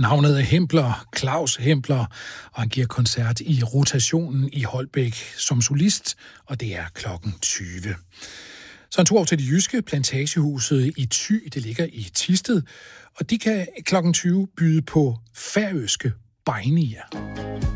Navnet er Hempler, Claus Hempler, og han giver koncert i Rotationen i Holbæk som solist, og det er klokken 20. Så en tur over til det jyske Plantagehuset i Thy, det ligger i Thisted, og de kan klokken 20 byde på færøske bajnier.